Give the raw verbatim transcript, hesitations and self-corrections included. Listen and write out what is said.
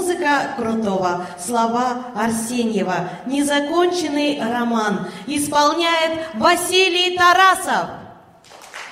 Музыка Крутого, слова Арсеньева. Незаконченный роман. Исполняет Василий Тарасов.